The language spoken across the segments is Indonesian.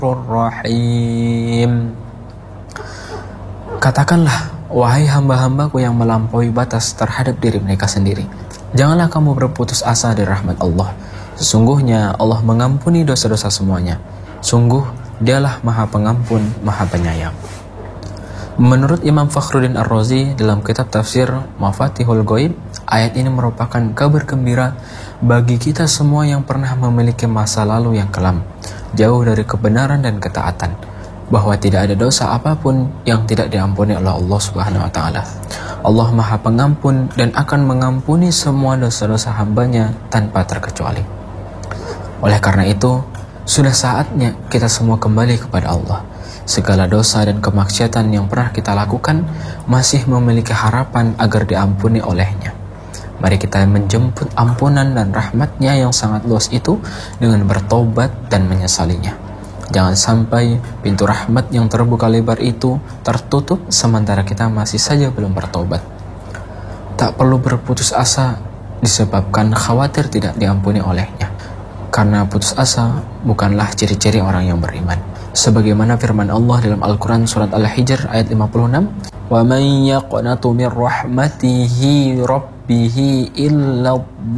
Rahim. Katakanlah, wahai hamba-hambaku yang melampaui batas terhadap diri mereka sendiri, janganlah kamu berputus asa dari rahmat Allah. Sesungguhnya Allah mengampuni dosa-dosa semuanya. Sungguh Dialah Maha Pengampun, Maha Penyayang. Menurut Imam Fakhruddin Ar-Razi dalam kitab tafsir Mafatihul Ghaib, ayat ini merupakan kabar gembira bagi kita semua yang pernah memiliki masa lalu yang kelam, jauh dari kebenaran dan ketaatan, bahwa tidak ada dosa apapun yang tidak diampuni oleh Allah Subhanahu wa taala. Allah Maha Pengampun dan akan mengampuni semua dosa-dosa hambanya tanpa terkecuali. Oleh karena itu, sudah saatnya kita semua kembali kepada Allah. Segala dosa dan kemaksiatan yang pernah kita lakukan masih memiliki harapan agar diampuni olehnya. Mari kita menjemput ampunan dan rahmatnya yang sangat luas itu dengan bertobat dan menyesalinya. Jangan sampai pintu rahmat yang terbuka lebar itu tertutup sementara kita masih saja belum bertobat. Tak perlu berputus asa disebabkan khawatir tidak diampuni olehnya. Karena putus asa bukanlah ciri-ciri orang yang beriman. Sebagaimana firman Allah dalam Al-Quran surat Al-Hijr ayat 56, وَمَنْ يَقْنَطُ مِنْ رَحْمَتِهِ رَبِّهِ إِلَّا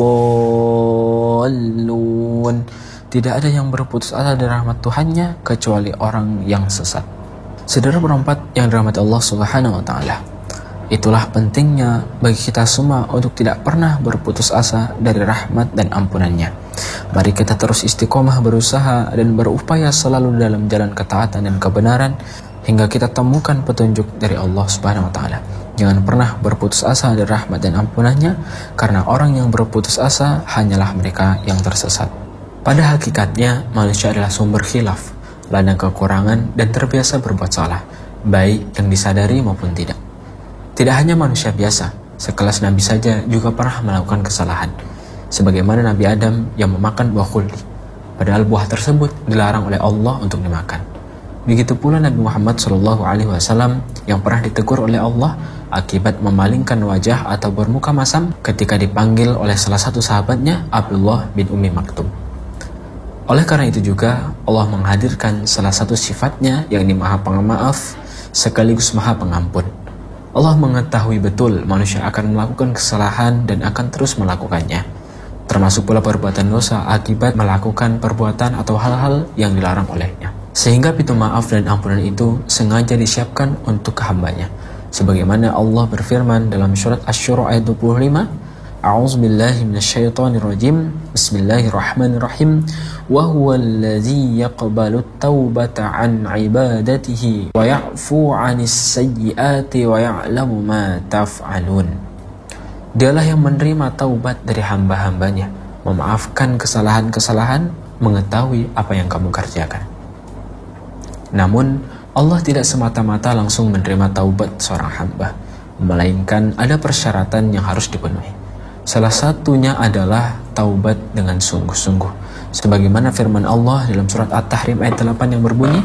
الضَّالُّونَ. Tidak ada yang berputus asa dari rahmat Tuhannya kecuali orang yang sesat. Saudara berempat yang dirahmati Allah Subhanahu wa taala, itulah pentingnya bagi kita semua untuk tidak pernah berputus asa dari rahmat dan ampunannya. Mari kita terus istiqomah berusaha dan berupaya selalu dalam jalan ketaatan dan kebenaran hingga kita temukan petunjuk dari Allah Subhanahu wa taala. Jangan pernah berputus asa dari rahmat dan ampunannya, karena orang yang berputus asa hanyalah mereka yang tersesat. Pada hakikatnya, manusia adalah sumber khilaf, ladang kekurangan dan terbiasa berbuat salah, baik yang disadari maupun tidak. Tidak hanya manusia biasa, sekelas Nabi saja juga pernah melakukan kesalahan. Sebagaimana Nabi Adam yang memakan buah khuldi, padahal buah tersebut dilarang oleh Allah untuk dimakan. Begitu pula Nabi Muhammad SAW yang pernah ditegur oleh Allah akibat memalingkan wajah atau bermuka masam ketika dipanggil oleh salah satu sahabatnya, Abdullah bin Ummi Maktum. Oleh karena itu juga Allah menghadirkan salah satu sifatnya, yakni Maha Pemaaf sekaligus Maha Pengampun. Allah mengetahui betul manusia akan melakukan kesalahan dan akan terus melakukannya, termasuk pula perbuatan dosa akibat melakukan perbuatan atau hal-hal yang dilarang olehnya. Sehingga pintu maaf dan ampunan itu sengaja disiapkan untuk hambanya. Sebagaimana Allah berfirman dalam surat Asy-Syura ayat 25, A'udzubillahi minasyaitonirrajim. Bismillahirrahmanirrahim. Wa huwallazi yaqbalut taubata 'an 'ibadatihi wa ya'fu 'anis sayyiati wa ya'lamu ma taf'alun. Dialah yang menerima taubat dari hamba-hambanya, memaafkan kesalahan-kesalahan, mengetahui apa yang kamu kerjakan. Namun, Allah tidak semata-mata langsung menerima taubat seorang hamba, melainkan ada persyaratan yang harus dipenuhi. Salah satunya adalah taubat dengan sungguh-sungguh. Sebagaimana firman Allah dalam surat At-Tahrim ayat 8 yang berbunyi,